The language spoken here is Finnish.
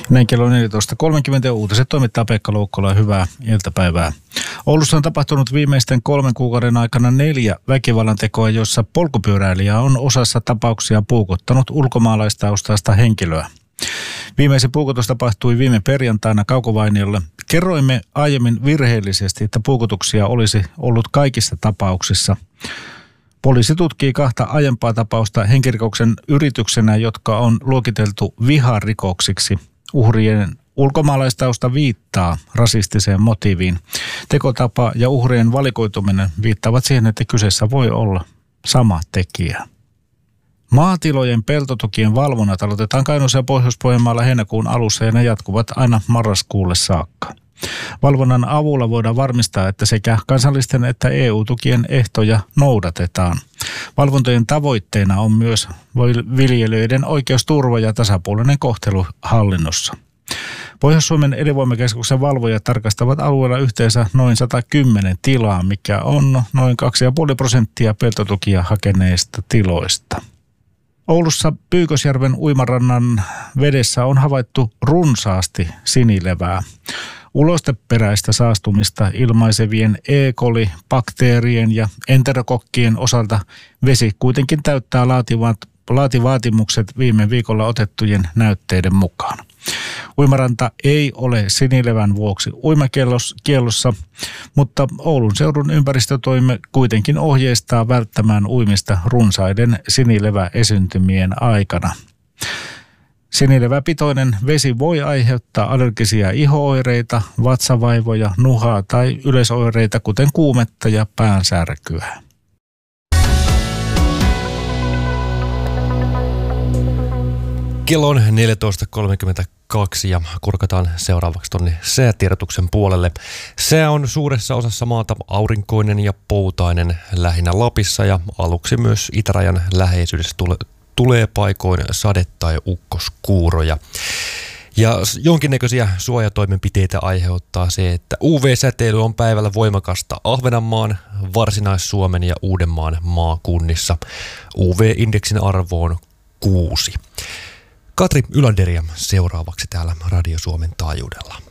Näin kello 14.30 uutiset toimittaa Pekka Loukkola. Hyvää iltapäivää. Oulussa on tapahtunut viimeisten 3 kuukauden aikana 4 väkivallantekoa, joissa polkupyöräilijä on osassa tapauksia puukottanut ulkomaalaistaustaista henkilöä. Viimeisin puukotus tapahtui viime perjantaina Kaukovainiolle. Kerroimme aiemmin virheellisesti, että puukotuksia olisi ollut kaikissa tapauksissa. Poliisi tutkii 2 aiempaa tapausta henkirikoksen yrityksenä, jotka on luokiteltu viharikoksiksi. Uhrien ulkomaalaistausta viittaa rasistiseen motiiviin. Tekotapa ja uhrien valikoituminen viittaavat siihen, että kyseessä voi olla sama tekijä. Maatilojen peltotukien valvonnat aloitetaan Kainuussa ja Pohjois-Pohjanmaalla heinäkuun alussa ja ne jatkuvat aina marraskuulle saakka. Valvonnan avulla voidaan varmistaa, että sekä kansallisten että EU-tukien ehtoja noudatetaan. Valvontojen tavoitteena on myös viljelijöiden oikeusturva ja tasapuolinen kohtelu hallinnossa. Pohjois-Suomen elinvoimakeskuksen valvojat tarkastavat alueella yhteensä noin 110 tilaa, mikä on noin 2,5% peltotukia hakeneista tiloista. Oulussa Pyykösjärven uimarannan vedessä on havaittu runsaasti sinilevää. Ulosteperäistä saastumista ilmaisevien E. coli-bakteerien ja enterokokkien osalta vesi kuitenkin täyttää laativaatimukset viime viikolla otettujen näytteiden mukaan. Uimaranta ei ole sinilevän vuoksi uimakiellossa, mutta Oulun seudun ympäristötoimi kuitenkin ohjeistaa välttämään uimista runsaiden sinileväesiintymien aikana. Sinileväpitoinen vesi voi aiheuttaa allergisia iho-oireita, vatsavaivoja, nuhaa tai yleisoireita, kuten kuumetta ja päänsärkyä. Kello on 14.32 ja kurkataan seuraavaksi tuonne säätiedotuksen puolelle. Sää on suuressa osassa maata aurinkoinen ja poutainen lähinnä Lapissa ja aluksi myös itärajan läheisyydessä tulee paikoin sade- tai ukkoskuuroja. Ja jonkinnäköisiä suojatoimenpiteitä aiheuttaa se, että UV-säteily on päivällä voimakasta Ahvenanmaan, Varsinais-Suomen ja Uudenmaan maakunnissa. UV-indeksin arvo on 6. Katri Ylanderia seuraavaksi täällä Radio Suomen taajuudella.